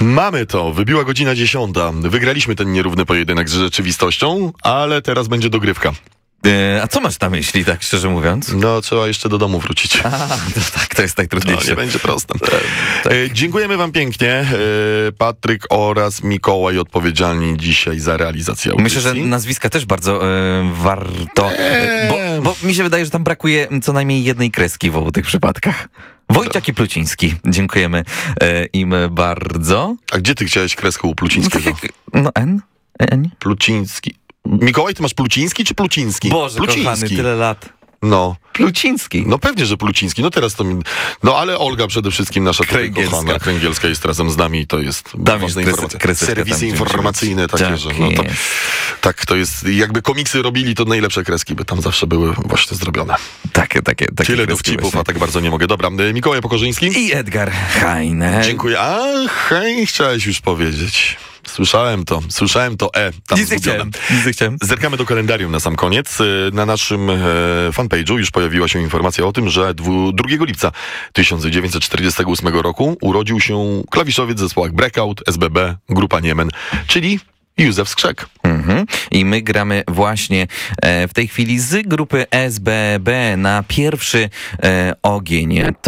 Mamy to. Wybiła godzina 10. Wygraliśmy ten nierówny pojedynek z rzeczywistością, ale teraz będzie dogrywka. A co masz na myśli, tak szczerze mówiąc? No, trzeba jeszcze do domu wrócić. Tak, to jest najtrudniejsze. No, nie będzie proste. Dziękujemy wam pięknie. Patryk oraz Mikołaj odpowiedzialni dzisiaj za realizację audycji. Myślę, że nazwiska też bardzo warto, bo mi się wydaje, że tam brakuje co najmniej jednej kreski w obu tych przypadkach. Wojciak i Pluciński. Dziękujemy im bardzo. A gdzie ty chciałeś kreskę u Plucińskiego? N? Pluciński. Mikołaj, ty masz Pluciński czy Pluciński? Boże, Pluciński. kochany, tyle lat. No. Pluciński. No pewnie, że Pluciński. No teraz to... No ale Olga przede wszystkim, nasza kochana Kręgielska jest razem z nami i to jest ważna informacja. Serwisy informacyjne takie, że no to... Tak, to jest... Jakby komiksy robili, to najlepsze kreski by tam zawsze były właśnie zrobione. Takie Tyle dowcipów, a tak bardzo nie mogę. Dobra, Mikołaj Pokorzyński. I Edgar Heine. Dziękuję. A, hej, chciałeś już powiedzieć. Słyszałem to tam Nic nie chciałem. Zerkamy do kalendarium na sam koniec. Na naszym fanpage'u już pojawiła się informacja o tym, że 2 lipca 1948 roku urodził się klawiszowiec w zespołach Breakout, SBB, Grupa Niemen, czyli Józef Skrzek. I my gramy właśnie w tej chwili z grupy SBB na pierwszy ogień.